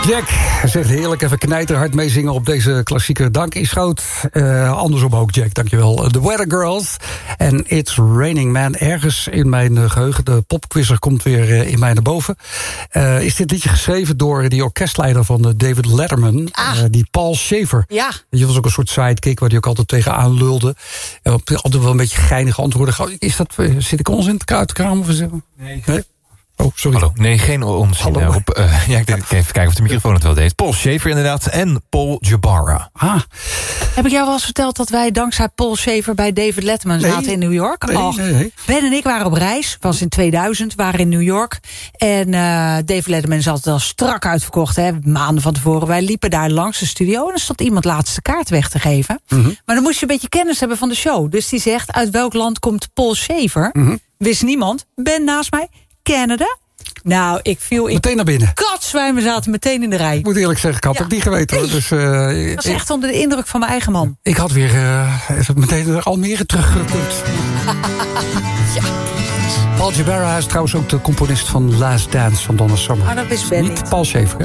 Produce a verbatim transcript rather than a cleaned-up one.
Jack zegt heerlijk even knijterhard meezingen op deze klassieke Dank is groot. Uh, andersom ook, Jack, dankjewel. The Weather Girls en It's Raining Man. Ergens in mijn uh, geheugen, de popquizzer komt weer uh, in mij naar boven. Uh, is dit liedje geschreven door die orkestleider van uh, David Letterman. Ah. Uh, die Paul Shaffer. Ja. Die was ook een soort sidekick waar hij ook altijd tegenaan lulde. En altijd wel een beetje geinige antwoorden. Is dat, uh, zit ik ons in het kraam of zo? Nee. nee? Oh, sorry. Hallo. Nee, geen onzin. Uh, op, uh, ja, ik denk even kijken of de microfoon het wel deed. Paul Shaffer inderdaad en Paul Jabara. Ah. Heb ik jou wel eens verteld dat wij dankzij Paul Shaffer bij David Letterman nee. zaten in New York? Nee, Och, nee, nee. Ben en ik waren op reis, was in tweeduizend, waren in New York. En uh, David Letterman is altijd al strak uitverkocht, hè, maanden van tevoren. Wij liepen daar langs de studio en er stond iemand laatste kaart weg te geven. Mm-hmm. Maar dan moest je een beetje kennis hebben van de show. Dus die zegt, uit welk land komt Paul Shaffer? Mm-hmm. Wist niemand. Ben naast mij, Canada. Nou, ik viel in... Meteen naar binnen. Katzwijn, we zaten meteen in de rij. Ik moet eerlijk zeggen, ik had ja. het niet geweten. Hoor. Dus, uh, ik was echt onder de indruk van mijn eigen man. Ik had weer uh, meteen naar Almere teruggekomen. ja. Paul Jabara is trouwens ook de componist van Last Dance van Donna Summer. Ah, dat is Ben niet. Niet Paul Shaffer, hè?